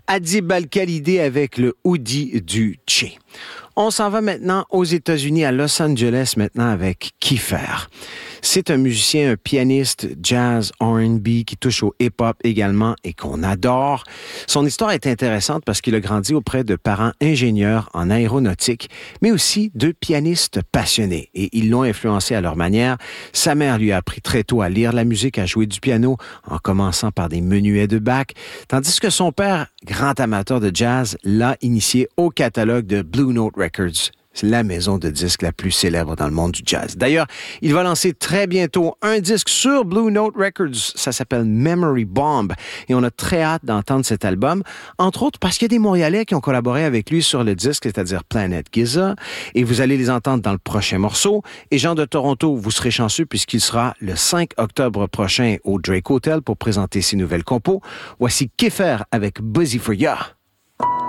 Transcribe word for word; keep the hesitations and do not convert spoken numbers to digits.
Adib Al-Khalidi avec le Oudi du Tché. On s'en va maintenant aux États-Unis, à Los Angeles, maintenant avec Kiefer. C'est un musicien, un pianiste jazz, R and B qui touche au hip-hop également et qu'on adore. Son histoire est intéressante parce qu'il a grandi auprès de parents ingénieurs en aéronautique, mais aussi de pianistes passionnés. Et ils l'ont influencé à leur manière. Sa mère lui a appris très tôt à lire la musique, à jouer du piano, en commençant par des menuets de Bach, tandis que son père, grand amateur de jazz, l'a initié au catalogue de Blue Note Records. C'est la maison de disques la plus célèbre dans le monde du jazz. D'ailleurs, il va lancer très bientôt un disque sur Blue Note Records. Ça s'appelle Memory Bomb. Et on a très hâte d'entendre cet album, entre autres parce qu'il y a des Montréalais qui ont collaboré avec lui sur le disque, c'est-à-dire Planet Giza. Et vous allez les entendre dans le prochain morceau. Et Jean de Toronto, vous serez chanceux puisqu'il sera le cinq octobre prochain au Drake Hotel pour présenter ses nouvelles compos. Voici Kiefer avec Busy for Ya.